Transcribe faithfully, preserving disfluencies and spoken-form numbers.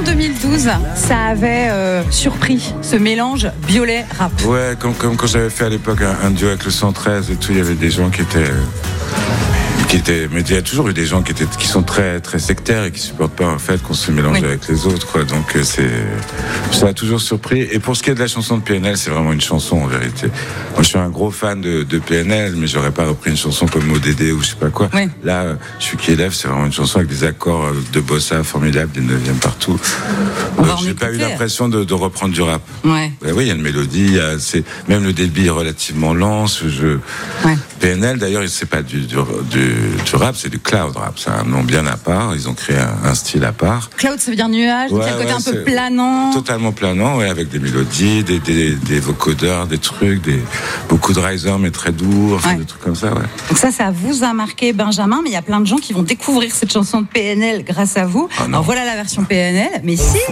deux mille douze, ça avait euh, surpris ce mélange violet-rap. Ouais, comme, comme quand j'avais fait à l'époque un, un duo avec le cent treize et tout, il y avait des gens qui étaient... Qui étaient, mais il y a toujours eu des gens qui étaient, qui sont très, très sectaires et qui supportent pas en fait qu'on se mélange oui. avec les autres, quoi. Donc c'est, ça a toujours surpris. Et pour ce qui est de la chanson de P N L, c'est vraiment une chanson en vérité. Moi, je suis un gros fan de, de P N L, mais j'aurais pas repris une chanson comme O D D ou je sais pas quoi. Oui. Là, je suis qui élève, c'est vraiment une chanson avec des accords de bossa formidables, des neuvièmes partout. Euh, j'ai pas eu l'impression de, de reprendre du rap. Ouais. Ben oui, il y a une mélodie, il y a, c'est même le débit est relativement lent. Ce jeu. Ouais. P N L, d'ailleurs, c'est pas du, du, du du rap, c'est du cloud rap, c'est un nom bien à part, ils ont créé un, un style à part. Cloud, ça veut dire nuage, ouais, donc il y a un côté ouais, un peu planant. Totalement planant, ouais, avec des mélodies, des, des, des vocodeurs, des trucs, des, beaucoup de riser mais très doux, enfin ouais. des trucs comme ça, ouais. Donc ça, ça vous a marqué, Benjamin, mais il y a plein de gens qui vont découvrir cette chanson de P N L grâce à vous. Ah, alors voilà la version P N L, mais si